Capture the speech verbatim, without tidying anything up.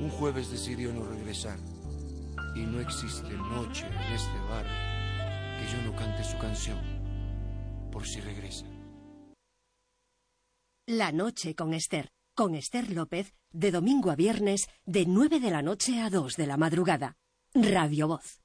Un jueves decidió no regresar. Y no existe noche en este bar que yo no cante su canción, por si regresa. La noche con Esther, con Esther López, de domingo a viernes, de nueve de la noche a dos de la madrugada. Radio Voz.